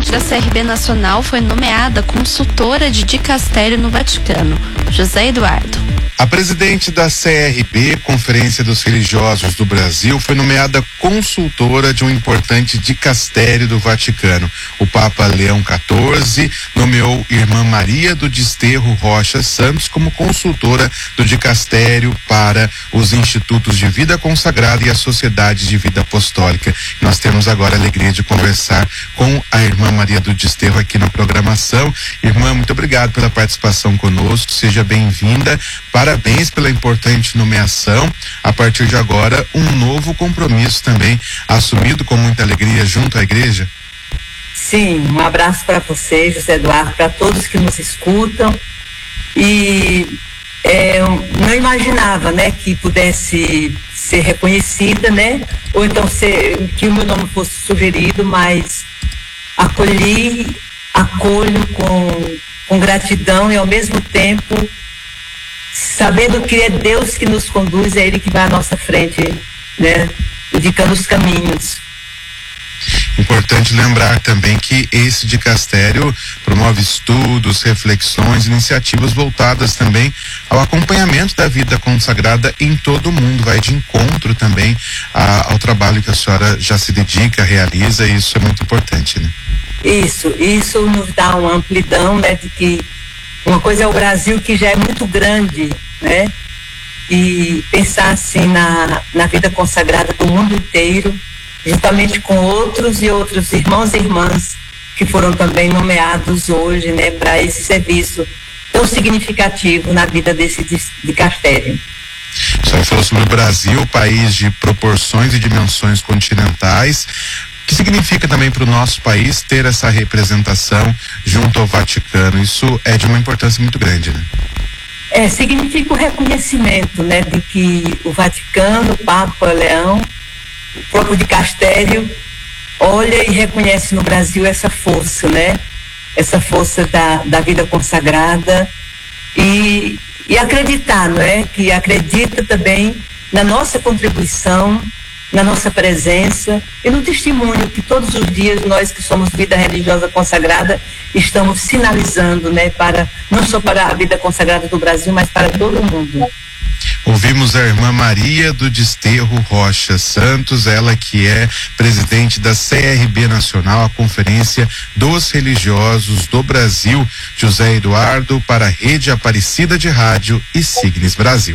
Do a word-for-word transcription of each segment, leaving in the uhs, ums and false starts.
presidente da C R B Nacional foi nomeada consultora de dicastério no Vaticano. José Eduardo. A presidente da C R B, Conferência dos Religiosos do Brasil, foi nomeada consultora de um importante dicastério do Vaticano. O Papa Leão quatorze nomeou Irmã Maria do Desterro Rocha Santos como consultora do dicastério para os Institutos de Vida Consagrada e a Sociedade de Vida Apostólica. Nós temos agora a alegria de conversar com a Irmã Maria do Desterro aqui na programação. Irmã, muito obrigado pela participação conosco, seja bem-vinda. Parabéns pela importante nomeação. A partir de agora, um novo compromisso também assumido com muita alegria junto à igreja. Sim, um abraço para você, José Eduardo, para todos que nos escutam. E é, não imaginava, né, que pudesse ser reconhecida, né, ou então ser, que o meu nome fosse sugerido, mas acolhi, acolho com, com gratidão e ao mesmo tempo sabendo que é Deus que nos conduz, é Ele que vai à nossa frente, né, indicando os caminhos. Importante lembrar também que esse dicastério promove estudos, reflexões, iniciativas voltadas também ao acompanhamento da vida consagrada em todo o mundo, vai de encontro também a, ao trabalho que a senhora já se dedica, realiza, e isso é muito importante, né? Isso, isso nos dá uma amplidão, né, de que uma coisa é o Brasil, que já é muito grande, né, e pensar assim na, na vida consagrada do mundo inteiro, juntamente com outros e outros irmãos e irmãs que foram também nomeados hoje, né, para esse serviço tão significativo na vida desse dicastério. A senhora falou sobre o Brasil, país de proporções e dimensões continentais. O que significa também para o nosso país ter essa representação junto ao Vaticano? Isso é de uma importância muito grande, né? É, significa o reconhecimento, né, de que o Vaticano, o Papa Leão, o próprio dicastério olha e reconhece no Brasil essa força, né? Essa força da, da vida consagrada e, e acreditar, não é? Que acredita também na nossa contribuição, na nossa presença e no testemunho que todos os dias nós que somos vida religiosa consagrada estamos sinalizando, né? Para, não só para a vida consagrada do Brasil, mas para todo o mundo. Ouvimos a Irmã Maria do Desterro Rocha Santos, ela que é presidente da C R B Nacional, a Conferência dos Religiosos do Brasil. José Eduardo, para a Rede Aparecida de Rádio e Signes Brasil.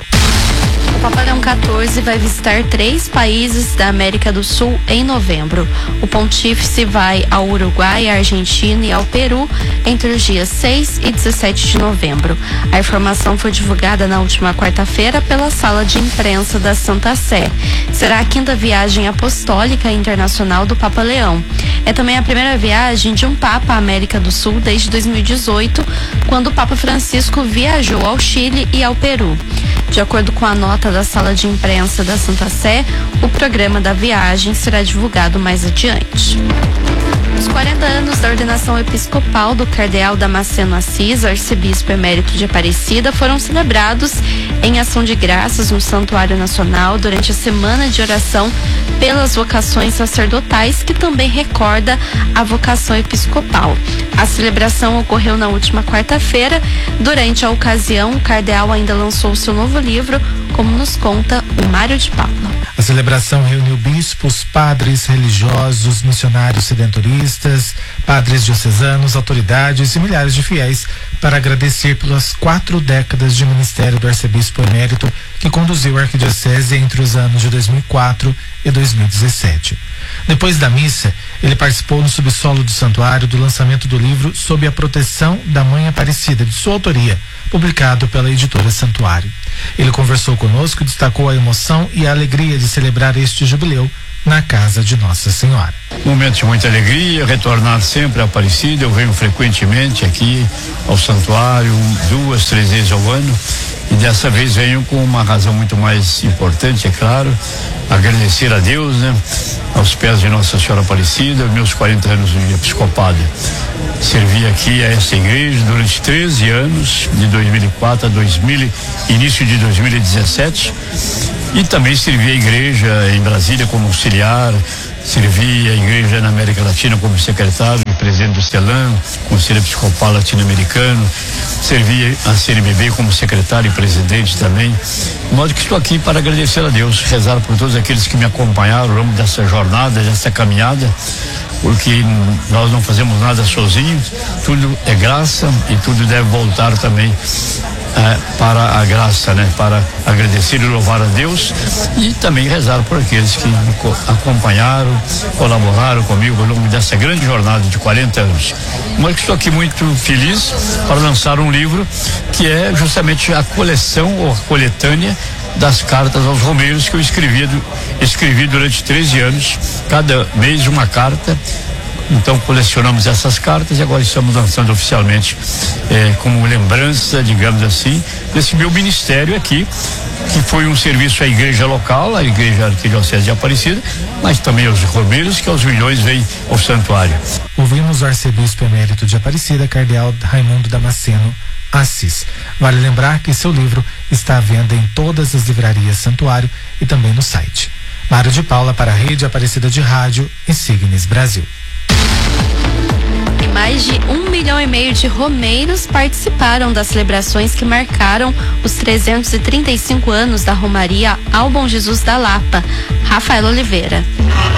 O Papa Leão quatorze vai visitar três países da América do Sul em novembro. O pontífice vai ao Uruguai, à Argentina e ao Peru entre os dias seis e dezessete de novembro. A informação foi divulgada na última quarta-feira pela sala de imprensa da Santa Sé. Será a quinta viagem apostólica internacional do Papa Leão. É também a primeira viagem de um Papa à América do Sul desde dois mil e dezoito, quando o Papa Francisco viajou ao Chile e ao Peru. De acordo com a nota da sala de imprensa da Santa Sé, o programa da viagem será divulgado mais adiante. Os quarenta anos da ordenação episcopal do cardeal Damasceno Assis, arcebispo emérito de Aparecida, foram celebrados em ação de graças no Santuário Nacional durante a semana de oração pelas vocações sacerdotais, que também recorda a vocação episcopal. A celebração ocorreu na última quarta-feira. Durante a ocasião, o cardeal ainda lançou seu novo livro, como nos conta o Mário de Paula. A celebração reuniu bispos, padres religiosos, missionários sedentoristas, padres diocesanos, autoridades e milhares de fiéis para agradecer pelas quatro décadas de ministério do arcebispo emérito que conduziu a arquidiocese entre os anos de dois mil e quatro e dois mil e dezessete. Depois da missa, ele participou no subsolo do santuário do lançamento do livro Sob a Proteção da Mãe Aparecida, de sua autoria, publicado pela editora Santuário. Ele conversou conosco e destacou a emoção e a alegria de celebrar este jubileu na casa de Nossa Senhora. Momento de muita alegria, retornar sempre a Aparecida. Eu venho frequentemente aqui ao santuário, duas, três vezes ao ano, e dessa vez venho com uma razão muito mais importante, é claro, agradecer a Deus, né, aos pés de Nossa Senhora Aparecida, meus quarenta anos de episcopado. Servi aqui a essa igreja durante treze anos, de dois mil e quatro a dois mil, início de dois mil e dezessete, e também servi a igreja em Brasília como auxiliar, servi a igreja na América Latina como secretário e presidente do CELAM, Conselho Episcopal Latino-Americano, servi a C N B B como secretário e presidente também. De modo que estou aqui para agradecer a Deus, rezar por todos aqueles que me acompanharam ao longo dessa jornada, dessa caminhada, porque nós não fazemos nada sozinhos, tudo é graça e tudo deve voltar também é, para a graça, né? Para agradecer e louvar a Deus e também rezar por aqueles que me acompanharam, colaboraram comigo ao longo dessa grande jornada de quarenta anos. Mas estou aqui muito feliz para lançar um livro que é justamente a coleção ou a coletânea das cartas aos romeiros que eu escrevi, escrevi durante treze anos, cada mês uma carta. Então colecionamos essas cartas e agora estamos lançando oficialmente eh, como lembrança, digamos assim, desse meu ministério aqui, que foi um serviço à igreja local, à igreja arquidiocese de Aparecida, mas também aos romeiros, que aos milhões vêm ao santuário. Ouvimos o arcebispo emérito de Aparecida, cardeal Raimundo Damasceno Assis. Vale lembrar que seu livro está à venda em todas as livrarias Santuário e também no site. Mário de Paula para a Rede Aparecida de Rádio e Signes Brasil. E mais de um milhão e meio de romeiros participaram das celebrações que marcaram os trezentos e trinta e cinco anos da Romaria ao Bom Jesus da Lapa. Rafael Oliveira.